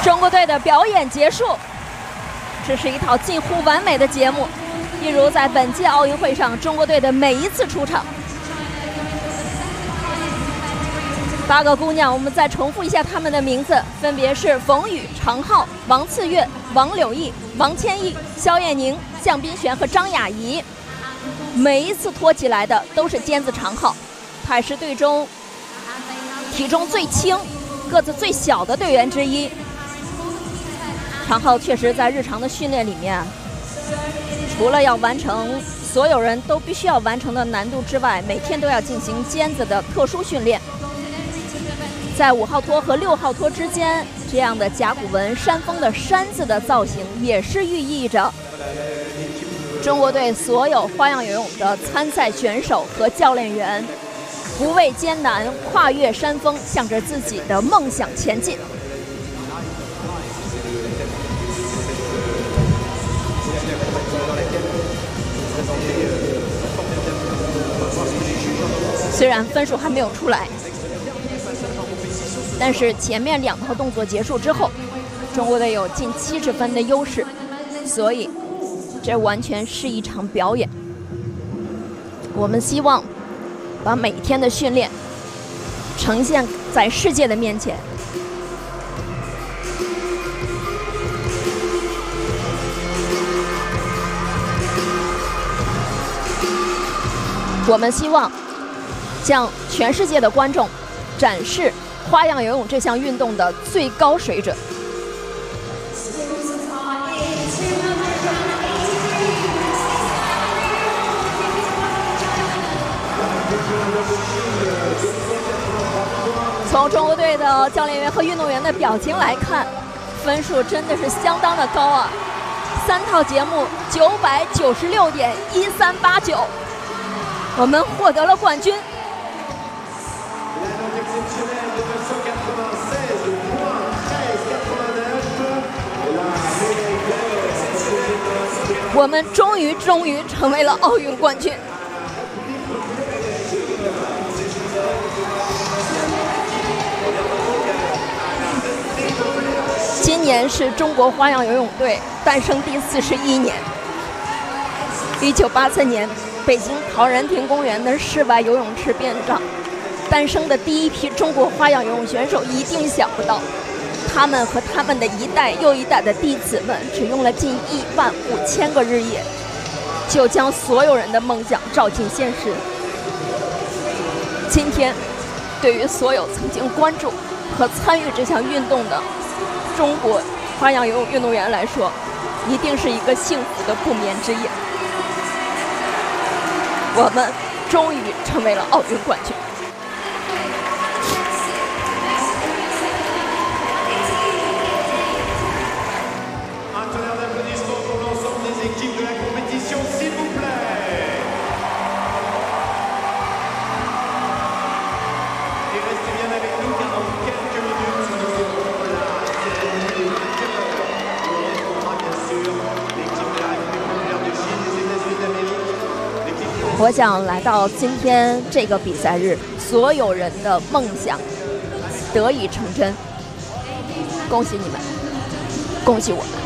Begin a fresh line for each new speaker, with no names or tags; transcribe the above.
中国队的表演结束，这是一套近乎完美的节目，一如在本届奥运会上中国队的每一次出场。8个姑娘，我们再重复一下她们的名字，分别是冯宇、常浩、王次月、王柳毅、王千亿、肖艳宁、向彬璇和张雅怡。每一次托起来的都是尖子常浩，他也是队中体重最轻、个子最小的队员之一。常浩确实在日常的训练里面，除了要完成所有人都必须要完成的难度之外，每天都要进行尖子的特殊训练。在5号托和6号托之间，这样的甲骨文山峰的山字的造型，也是寓意着中国队所有花样游泳的参赛选手和教练员不畏艰难，跨越山峰，向着自己的梦想前进。虽然分数还没有出来，但是前面2套动作结束之后，中国队有近70分的优势，所以这完全是一场表演。我们希望把每天的训练呈现在世界的面前。我们希望向全世界的观众展示花样游泳这项运动的最高水准。从中国队的教练员和运动员的表情来看，分数真的是相当的高啊！3套节目996.1389，我们获得了冠军。我们终于成为了奥运冠军。今年是中国花样游泳队诞生第41年。1984年，北京陶然亭公园的室外游泳池边上诞生的第一批中国花样游泳选手，一定想不到，他们和他们的一代又一代的弟子们，只用了近15000个日夜，就将所有人的梦想照进现实。今天，对于所有曾经关注和参与这项运动的中国花样游泳运动员来说，一定是一个幸福的不眠之夜。我们终于成为了奥运冠军。我想来到今天这个比赛日，所有人的梦想得以成真。恭喜你们，恭喜我们！